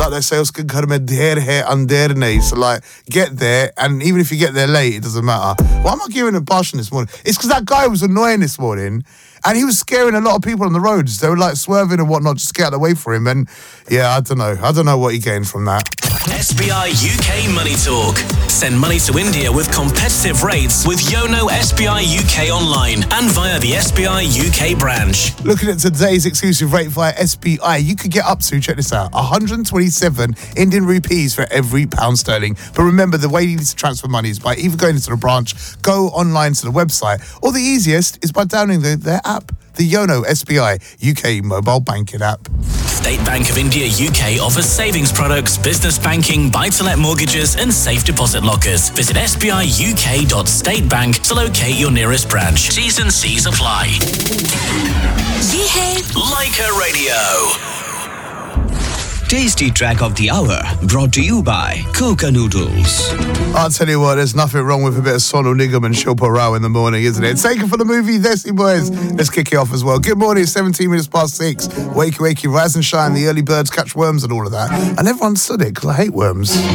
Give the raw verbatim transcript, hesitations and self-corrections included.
like they say, ska karma der he andere. So like, get there, and even if you get there late, it doesn't matter. Why am I giving a passion this morning? It's because that guy was annoying this morning, and he was scaring a lot of people on the roads. They were like swerving and whatnot just to get out of the way for him. And yeah, I don't know. I don't know what he gained from that. S B I U K Money Talk. Send money to India with competitive rates with Yono S B I U K online and via the S B I U K branch. Looking at today's exclusive rate via S B I, you could get up to, check this out, one hundred twenty-seven Indian rupees for every pound sterling. But remember, the way you need to transfer money is by either going into the branch, go online to the website, or the easiest is by downloading the, their app, the Yono S B I U K mobile banking app. State Bank of India U K offers savings products, business banking, buy-to-let mortgages and safe deposit lockers. Visit s b i u k dot state bank to locate your nearest branch. T's and C's apply. ये है Leica Radio. Tasty track of the hour brought to you by Coca Noodles. I'll tell you what, there's nothing wrong with a bit of Sonu Nigam and Shilpa Rao in the morning, isn't it? Take it for the movie, Desi Boys. Let's kick it off as well. Good morning, seventeen minutes past six. Wakey, wakey, rise and shine. The early birds catch worms and all of that. I never understood it because I hate worms.